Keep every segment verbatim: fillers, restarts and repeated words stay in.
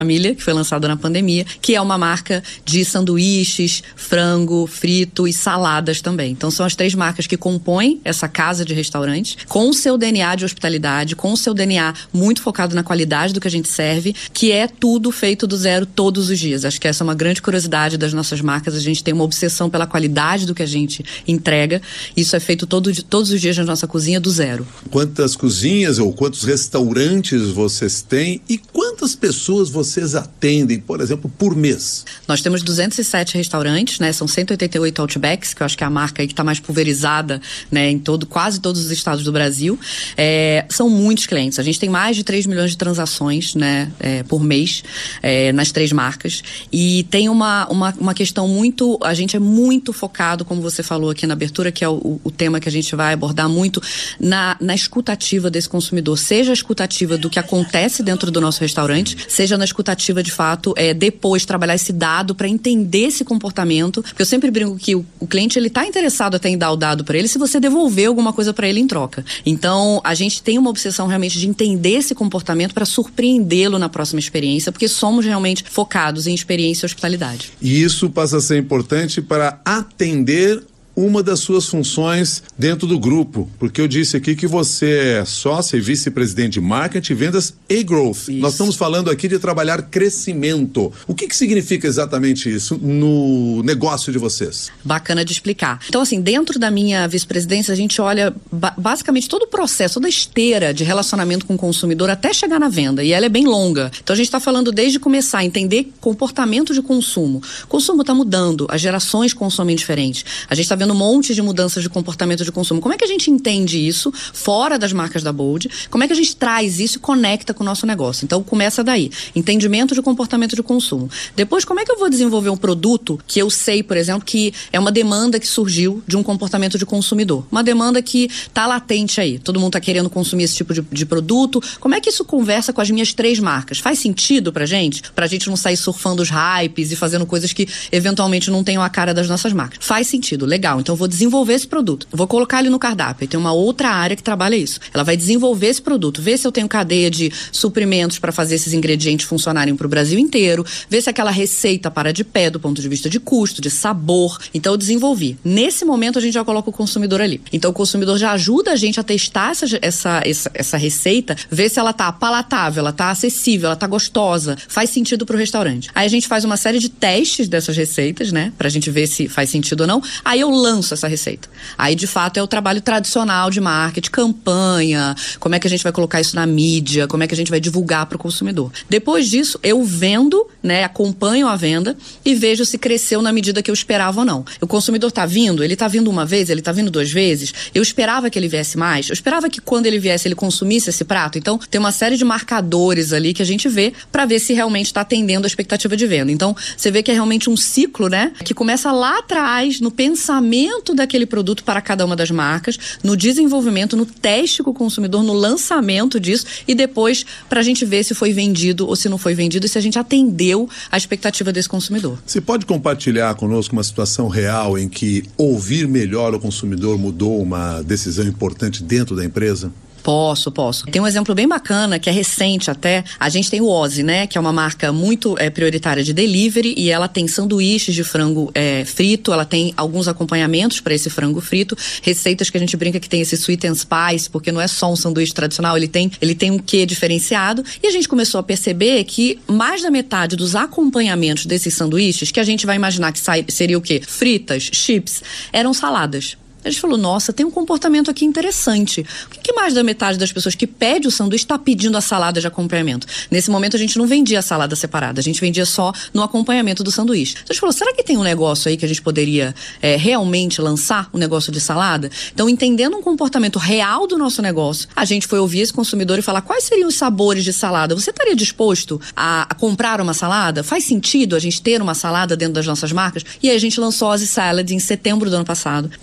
Família, que foi lançada na pandemia, que é uma marca de sanduíches, frango, frito e saladas também. Então são as três marcas que compõem essa casa de restaurantes, com o seu D N A de hospitalidade, com o seu D N A muito focado na qualidade do que a gente serve, que é tudo feito do zero todos os dias. Acho que essa é uma grande curiosidade das nossas marcas. A gente tem uma obsessão pela qualidade do que a gente entrega. Isso é feito todo, todos os dias na nossa cozinha do zero. Quantas cozinhas ou quantos restaurantes vocês têm e quantas pessoas vocês vocês atendem, por exemplo, por mês? Nós temos duzentos e sete restaurantes, né? São cento e oitenta e oito Outbacks, que eu acho que é a marca aí que está mais pulverizada, né? Em todo, quase todos os estados do Brasil. É, são muitos clientes. A gente tem mais de três milhões de transações, né? É, por mês, é, nas três marcas. E tem uma, uma, uma questão muito... A gente é muito focado, como você falou aqui na abertura, que é o, o tema que a gente vai abordar muito, na, na escutativa desse consumidor. Seja a escutativa do que acontece dentro do nosso restaurante, seja na escutativa de fato, é, depois trabalhar esse dado para entender esse comportamento, porque eu sempre brinco que o, o cliente, ele tá interessado até em dar o dado para ele se você devolver alguma coisa para ele em troca. Então, a gente tem uma obsessão realmente de entender esse comportamento para surpreendê-lo na próxima experiência, porque somos realmente focados em experiência e hospitalidade. E isso passa a ser importante para atender uma das suas funções dentro do grupo, porque eu disse aqui que você é sócia e vice-presidente de marketing, vendas e growth. Isso. Nós estamos falando aqui de trabalhar crescimento. O que que significa exatamente isso no negócio de vocês? Bacana de explicar. Então, assim, dentro da minha vice-presidência, a gente olha ba- basicamente todo o processo, toda a esteira de relacionamento com o consumidor até chegar na venda, e ela é bem longa. Então, a gente está falando desde começar a entender comportamento de consumo. O consumo está mudando, as gerações consomem diferente. A gente está vendo um monte de mudanças de comportamento de consumo. Como é que a gente entende isso fora das marcas da Bold? Como é que a gente traz isso e conecta com o nosso negócio? Então, começa daí. Entendimento de comportamento de consumo. Depois, como é que eu vou desenvolver um produto que eu sei, por exemplo, que é uma demanda que surgiu de um comportamento de consumidor? Uma demanda que está latente aí. Todo mundo está querendo consumir esse tipo de, de produto. Como é que isso conversa com as minhas três marcas? Faz sentido pra gente? Pra gente não sair surfando os hypes e fazendo coisas que eventualmente não tenham a cara das nossas marcas. Faz sentido, legal. Então eu vou desenvolver esse produto, vou colocar ele no cardápio, e tem uma outra área que trabalha isso. Ela vai desenvolver esse produto, ver se eu tenho cadeia de suprimentos para fazer esses ingredientes funcionarem para o Brasil inteiro, ver se aquela receita para de pé do ponto de vista de custo, de sabor. Então eu desenvolvi. Nesse momento a gente já coloca o consumidor ali. Então o consumidor já ajuda a gente a testar essa, essa, essa, essa receita, ver se ela tá palatável, ela tá acessível, ela tá gostosa, faz sentido para o restaurante. Aí a gente faz uma série de testes dessas receitas, né, pra gente ver se faz sentido ou não. Aí eu lanço essa receita. Aí, de fato, é o trabalho tradicional de marketing, campanha, como é que a gente vai colocar isso na mídia, como é que a gente vai divulgar para o consumidor. Depois disso, eu vendo, né, acompanho a venda e vejo se cresceu na medida que eu esperava ou não. O consumidor está vindo, ele está vindo uma vez, ele está vindo duas vezes, eu esperava que ele viesse mais, eu esperava que quando ele viesse ele consumisse esse prato. Então, tem uma série de marcadores ali que a gente vê para ver se realmente está atendendo a expectativa de venda. Então, você vê que é realmente um ciclo, né, que começa lá atrás, no pensamento daquele produto para cada uma das marcas, no desenvolvimento, no teste com o consumidor, no lançamento disso e depois para a gente ver se foi vendido ou se não foi vendido e se a gente atendeu a expectativa desse consumidor. Você pode compartilhar conosco uma situação real em que ouvir melhor o consumidor mudou uma decisão importante dentro da empresa? Posso, posso. Tem um exemplo bem bacana, que é recente até. A gente tem o Ozzy, né? Que é uma marca muito é, prioritária de delivery e ela tem sanduíches de frango é, frito, ela tem alguns acompanhamentos para esse frango frito, receitas que a gente brinca que tem esse sweet and spice, porque não é só um sanduíche tradicional, ele tem, ele tem um quê diferenciado. E a gente começou a perceber que mais da metade dos acompanhamentos desses sanduíches, que a gente vai imaginar que sai, seria o quê? Fritas, chips, eram saladas. A gente falou, nossa, tem um comportamento aqui interessante. Por que, que mais da metade das pessoas que pede o sanduíche está pedindo a salada de acompanhamento? Nesse momento a gente não vendia a salada separada, a gente vendia só no acompanhamento do sanduíche. Então a gente falou, será que tem um negócio aí que a gente poderia é, realmente lançar um negócio de salada? Então, entendendo um comportamento real do nosso negócio, a gente foi ouvir esse consumidor e falar, quais seriam os sabores de salada? Você estaria disposto a, a comprar uma salada? Faz sentido a gente ter uma salada dentro das nossas marcas? E aí a gente lançou a Ozzy Salad em setembro do ano passado e é um sucesso.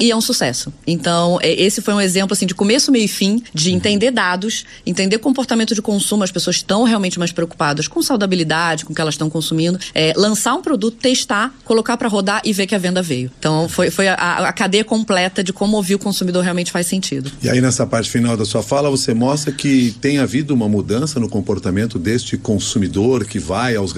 processo. Então, é, esse foi um exemplo assim de começo, meio e fim, de entender dados, entender comportamento de consumo. As pessoas estão realmente mais preocupadas com saudabilidade, com o que elas estão consumindo. É, lançar um produto, testar, colocar para rodar e ver que a venda veio. Então, foi, foi a, a cadeia completa de como ouvir o consumidor realmente faz sentido. E aí, nessa parte final da sua fala, você mostra que tem havido uma mudança no comportamento deste consumidor que vai aos